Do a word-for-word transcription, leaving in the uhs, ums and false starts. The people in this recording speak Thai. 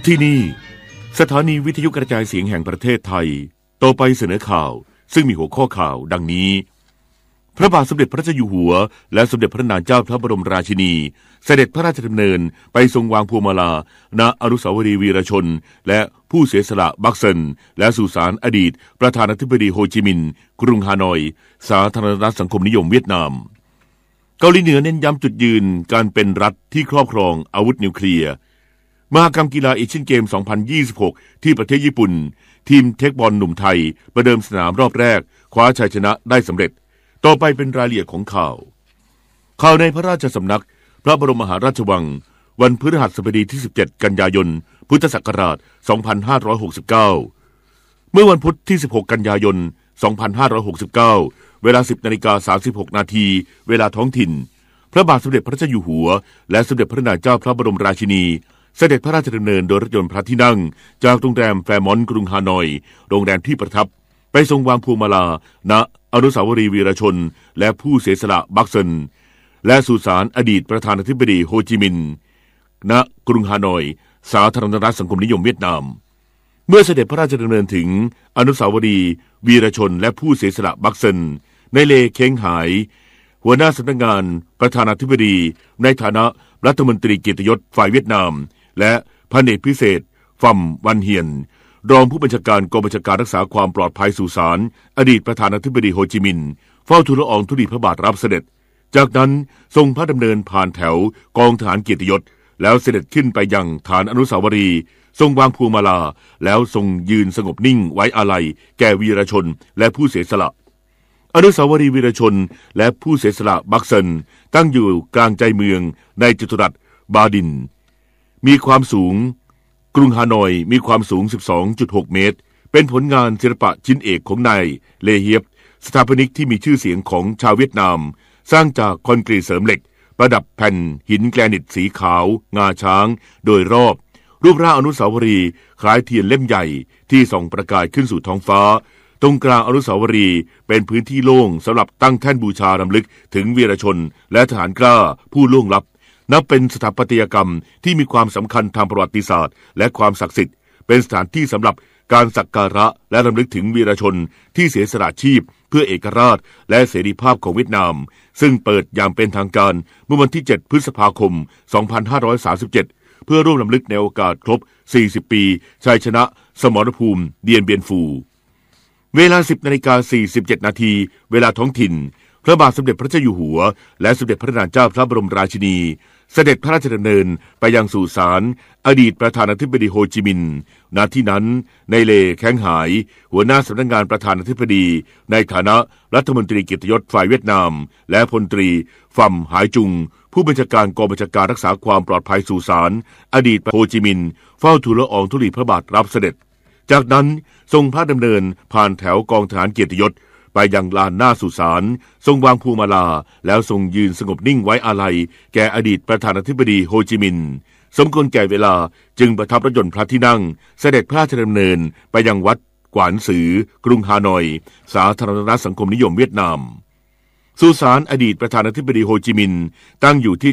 ที่นี่สถานีวิทยุกระจายเสียงแห่งประเทศไทยต่อไปเสนอข่าวซึ่งมีหัวข้อข่าวดังนี้พระบาทสมเด็จพระเจ้าอยู่หัวและสมเด็จพระนางเจ้าพระบรมราชินีเสด็จพระราชดำเนินไปทรงวางพวงมาลาณอนุสาวรีย์วีรชนและผู้เสียสละบักเซินและสุสานอดีตประธานาธิบดีโฮจิมินห์กรุงฮานอยสาธารณรัฐสังคมนิยมเวียดนามเกาหลีเหนือเน้นย้ำจุดยืนการเป็นรัฐที่ครอบครองอาวุธนิวเคลียร์มหกรรมกีฬาเอเชียนเกมสองพันยี่สิบหกที่ประเทศญี่ปุ่นทีมเทคบอลหนุ่มไทยประเดิมสนามรอบแรกคว้าชัยชนะได้สำเร็จต่อไปเป็นรายละเอียดของข่าวข่าวในพระราชสำนักพระบรมมหาราชวังวันพฤหัสบดีที่สิบเจ็ดกันยายนพุทธศักราชสองพันห้าร้อยหกสิบเก้าเมื่อวันพุธที่สิบหกกันยายนสองพันห้าร้อยหกสิบเก้าเวลา สิบนาฬิกาสามสิบหกนาทีเวลาท้องถิ่นพระบาทสมเด็จพระเจ้าอยู่หัวและสมเด็จพระนางเจ้าพระบรมราชินีเสด็จพระราชดำเนินโดยรถยนต์พระที่นั่งจากโรงแรมแฟร์มอนต์กรุงฮานอยโรงแรมที่ประทับไปทรงวางพวงมาลาณอนุสาวรีย์วีรชนและผู้เสียสละบักเซินและสุสานอดีตประธานาธิบดีโฮจิมินห์ณกรุงฮานอยสาธารณรัฐสังคมนิยมเวียดนามเมื่อเสด็จพระราชดำเนินถึงอนุสาวรีย์วีรชนและผู้เสียสละบักเซินในเลเค้งหายหัวหน้าสำนักงานประธานาธิบดีในฐานะรัฐมนตรีเกียรติยศฝ่ายเวียดนามและพันเอกพิเศษฟัมวันเฮียนรองผู้บัญชาการกองบัญชาการรักษาความปลอดภัยสุสานอดีตประธานาธิบดีโฮจิมินห์เฝ้าทูลละอองธุลีพระบาทรับเสด็จจากนั้นทรงพระดำเนินผ่านแถวกองทหารเกียรติยศแล้วเสด็จขึ้นไปยังฐานอนุสาวรีย์ทรงวางพวงมาลาแล้วทรงยืนสงบนิ่งไว้อาลัยแก่วีรชนและผู้เสียสละอนุสาวรีย์วีรชนและผู้เสียสละบักเซินตั้งอยู่กลางใจเมืองในจัตุรัสบาดินมีความสูงกรุงฮานอยมีความสูง สิบสองจุดหก เมตรเป็นผลงานศิลปะชิ้นเอกของนายเลเฮียบสถาปนิกที่มีชื่อเสียงของชาวเวียดนามสร้างจากคอนกรีตเสริมเหล็กประดับแผ่นหินแกรนิตสีขาวงาช้างโดยรอบรูปร่างอนุสาวรีย์คล้ายเทียนเล่มใหญ่ที่ส่องประกายขึ้นสู่ท้องฟ้าตรงกลางอนุสาวรีย์เป็นพื้นที่โล่งสำหรับตั้งแท่นบูชารำลึกถึงวีรชนและทหารกล้าผู้ล่วงลับนับเป็นสถาปัตยกรรมที่มีความสำคัญทางประวัติศาสตร์และความศักดิ์สิทธิ์เป็นสถานที่สำหรับการสักการะและรำลึกถึงวีรชนที่เสียสละชีพเพื่อเอกราชและเสรีภาพของเวียดนามซึ่งเปิดอย่างเป็นทางการเมื่อวันที่เจ็ดพฤษภาคมสองพันห้าร้อยสามสิบเจ็ดเพื่อร่วมรำลึกในโอกาสครบสี่สิบปีชัยชนะสมรภูมิเดียนเบียนฟูเวลา สิบนาฬิกาสี่สิบเจ็ดนาทีเวลาท้องถิ่นพระบาทสมเด็จพระเจ้าอยู่หัวและสมเด็จพระนางเจ้าพระบรมราชินีเสด็จพระราชดำเนินไปยังสุสานอดีตประธานาธิบดีโฮจิมินห์ณที่นั้นในเลแข้งหายหัวหน้าสำนักงานประธานาธิบดีในฐานะรัฐมนตรีเกียรติยศฝ่ายเวียดนามและพลตรีฟัมหายจุงผู้บัญชาการกองบัญชาการรักษาความปลอดภัยสุสานอดีตโฮจิมินห์เฝ้าทูลละอองธุลีพระบาทรับเสด็จจากนั้นทรงพระดำเนินผ่านแถวกองทหารเกียรติยศไปยังลานหน้าสุสานทรงวางพวงมาลาแล้วทรงยืนสงบนิ่งไว้อาลัยแก่อดีตประธานาธิบดีโฮจิมินห์สมควรแก่เวลาจึงประทับรถยนต์พระที่นั่งเสด็จพระราชดำเนินไปยังวัดกวานซือกรุงฮานอยสาธารณรัฐสังคมนิยมเวียดนามสุสานอดีตประธานาธิบดีโฮจิมินห์ตั้งอยู่ที่